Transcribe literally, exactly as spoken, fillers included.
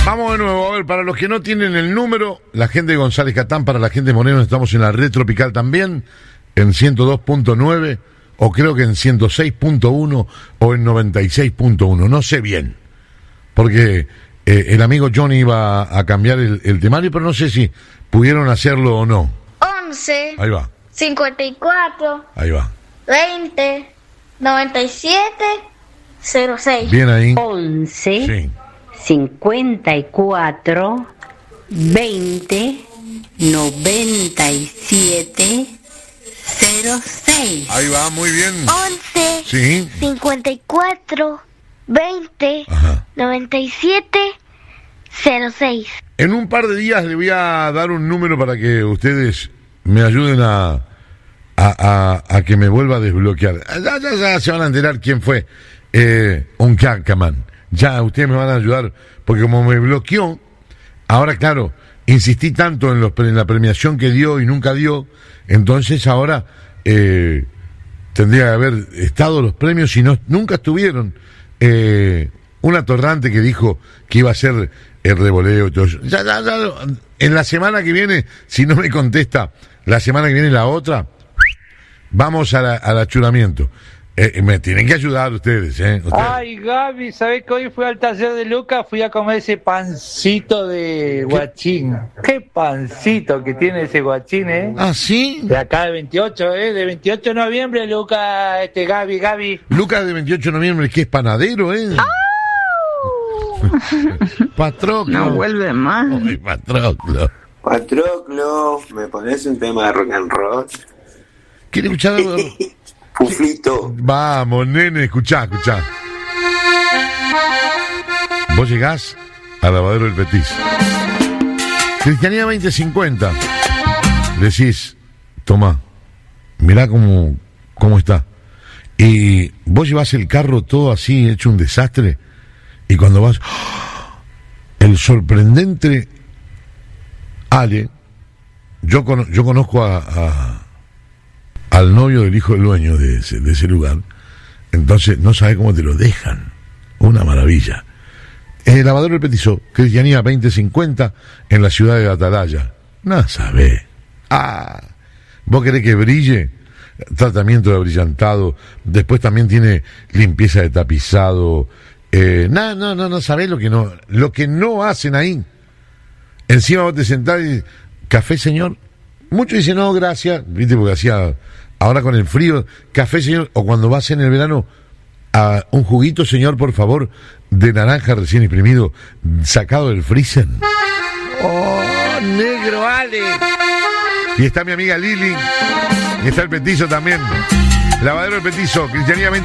Vamos de nuevo, a ver, para los que no tienen el número, la gente de González Catán, para la gente de Moreno, estamos en la Red Tropical también, en ciento dos punto nueve, o creo que en ciento seis punto uno, o en noventa y seis punto uno, no sé bien, porque eh, el amigo Johnny iba a cambiar el, el temario, pero no sé si pudieron hacerlo o no. once. Ahí va. cincuenta y cuatro. Ahí va. veinte. noventa y siete. cero seis. Bien ahí. once. Sí. cincuenta y cuatro, veinte, noventa y siete, cero seis. Ahí va, muy bien. once. Sí. cincuenta y cuatro. veinte. Ajá. noventa y siete. cero seis. En un par de días le voy a dar un número para que ustedes me ayuden a, a, a, a que me vuelva a desbloquear. Ya, ya, ya se van a enterar quién fue eh, un Cacaman. Ya ustedes me van a ayudar, porque como me bloqueó, ahora claro, insistí tanto en, los, en la premiación que dio y nunca dio, entonces ahora eh, tendría que haber estado los premios y no, nunca estuvieron. Eh, un atorrante que dijo que iba a ser el revoleo y todo eso. Ya, ya, ya, en la semana que viene, si no me contesta, la semana que viene la otra, vamos a la, al achuramiento. Eh, me tienen que ayudar ustedes, ¿eh? Ustedes. Ay, Gaby, ¿sabés que hoy fui al taller de Lucas? Fui a comer ese pancito de guachín. ¿Qué pancito que tiene ese guachín, eh? ¿Ah, sí? De acá de veintiocho, eh, de veintiocho de noviembre, Lucas, este, Gaby, Gaby. Lucas de veintiocho de noviembre, que es panadero, ¿eh? Patroclo. No vuelve más. Ay, Patroclo. Patroclo, ¿me pones un tema de rock and roll? ¿Quiere escuchar algo? Puflito. Vamos, nene, escuchá, escuchá. Vos llegás al lavadero del Petis. Cristianía veinte cincuenta. Decís, toma, mirá cómo, cómo está. Y vos llevás el carro todo así, hecho un desastre. Y cuando vas, el sorprendente Ale, yo, con, yo conozco a... a al novio del hijo del dueño de ese, de ese lugar, entonces no sabe cómo te lo dejan. Una maravilla. El lavadero del Petizo, Cristianía veinte cincuenta, en la ciudad de Atalaya. No sabe. Ah, ¿vos querés que brille? Tratamiento de abrillantado, después también tiene limpieza de tapizado. Eh, no, no, no, no sabés lo que no, lo que no hacen ahí. Encima vos te sentás y, café, señor. Muchos dicen, no, gracias, viste, porque hacía, ahora con el frío, café, señor, o cuando vas en el verano, a un juguito, señor, por favor, de naranja recién exprimido, sacado del freezer. ¡Oh, negro, Ale! Y está mi amiga Lili, y está el Petizo también. Lavadero del Petizo, Cristianía veinte